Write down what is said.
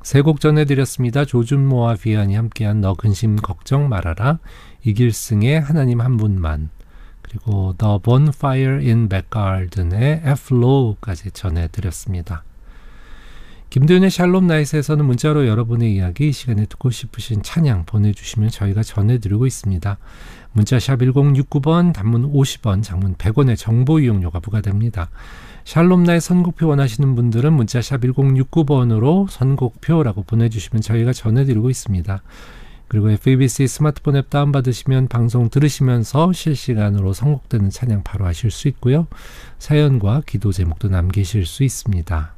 세 곡 전해드렸습니다. 조준모와 비안이 함께한 너 근심 걱정 말아라, 이길승의 하나님 한 분만, 그리고 The Bonfire in Backgarden의 F-Low까지 전해드렸습니다. 김도윤의 샬롬 나잇에서는 문자로 여러분의 이야기, 이 시간에 듣고 싶으신 찬양 보내주시면 저희가 전해드리고 있습니다. 문자샵 1069번, 단문 50원, 장문 100원의 정보 이용료가 부과됩니다. 샬롬 나잇 선곡표 원하시는 분들은 문자샵 1069번으로 선곡표라고 보내주시면 저희가 전해드리고 있습니다. 그리고 FEBC 스마트폰 앱 다운받으시면 방송 들으시면서 실시간으로 선곡되는 찬양 바로 하실 수 있고요. 사연과 기도 제목도 남기실 수 있습니다.